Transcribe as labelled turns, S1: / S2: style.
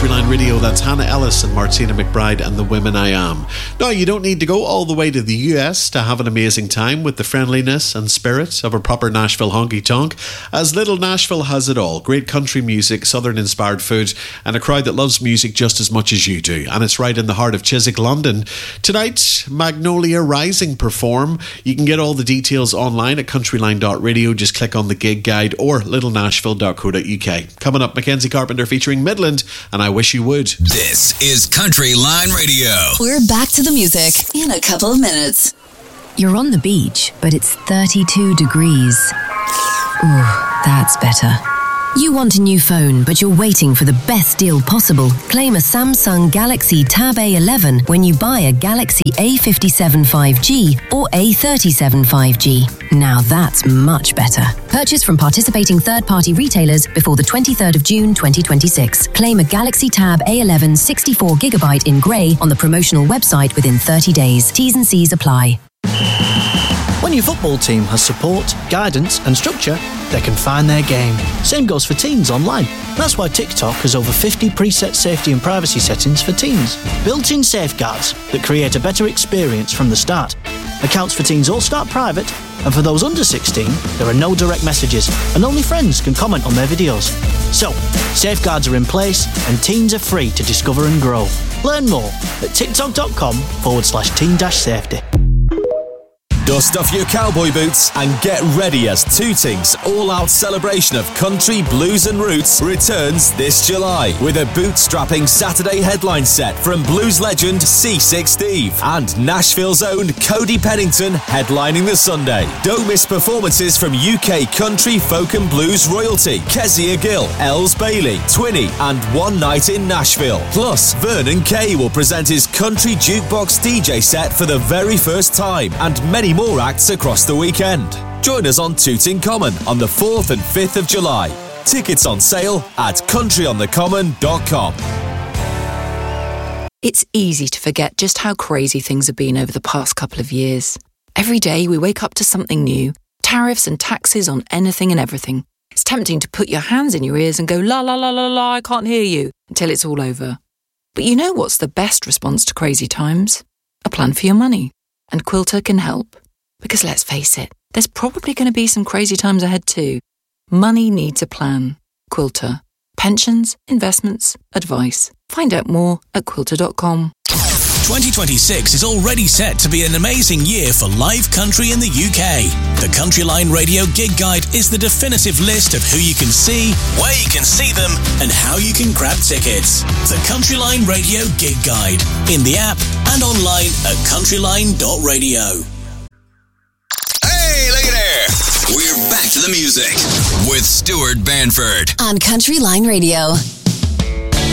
S1: Country Line Radio. That's Hannah Ellis and Martina McBride and The Women I Am. Now, you don't need to go all the way to the US to have an amazing time with the friendliness and spirit of a proper Nashville honky-tonk, as Little Nashville has it all. Great country music, southern-inspired food, and a crowd that loves music just as much as you do. And it's right in the heart of Chiswick, London. Tonight, Magnolia Rising perform. You can get all the details online at countryline.radio. Just click on the gig guide or littlenashville.co.uk. Coming up, Mackenzie Carpenter featuring Midland, and I Wish You Would.
S2: This is Country Line Radio.
S3: We're back to the music in a couple of minutes.
S4: You're on the beach, but it's 32 degrees. Ooh, that's better. You want a new phone, but you're waiting for the best deal possible. Claim a Samsung Galaxy Tab A11 when you buy a Galaxy A57 5G or A37 5G. Now that's much better. Purchase from participating third-party retailers before the 23rd of June 2026. Claim a Galaxy Tab A11 64GB in grey on the promotional website within 30 days. T's and C's apply.
S5: When your football team has support, guidance and structure, they can find their game. Same goes for teens online. That's why TikTok has over 50 preset safety and privacy settings for teens. Built-in safeguards that create a better experience from the start. Accounts for teens all start private, and for those under 16, there are no direct messages, and only friends can comment on their videos. So, safeguards are in place, and teens are free to discover and grow. Learn more at tiktok.com/teen-safety.
S6: Dust off your cowboy boots and get ready as Tooting's all-out celebration of country, blues and roots returns this July with a bootstrapping Saturday headline set from blues legend C6 Steve and Nashville's own Cody Pennington headlining the Sunday. Don't miss performances from UK country, folk and blues royalty Kezia Gill, Els Bailey, Twinny and One Night in Nashville. Plus, Vernon Kay will present his country jukebox DJ set for the very first time, and many more acts across the weekend. Join us on Tooting Common on the 4th and 5th of July. Tickets on sale at countryonthecommon.com.
S7: It's easy to forget just how crazy things have been over the past couple of years. Every day we wake up to something new, tariffs and taxes on anything and everything. It's tempting to put your hands in your ears and go, la la la la la, I can't hear you, until it's all over. But you know what's the best response to crazy times? A plan for your money. And Quilter can help. Because let's face it, there's probably going to be some crazy times ahead too. Money needs a plan. Quilter. Pensions, investments, advice. Find out more at quilter.com.
S2: 2026 is already set to be an amazing year for live country in the UK. The Country Line Radio Gig Guide is the definitive list of who you can see, where you can see them, and how you can grab tickets. The Country Line Radio Gig Guide, in the app and online at countryline.radio. Hey, look at there! We're back to the music with Stuart Banford
S3: on Country Line Radio.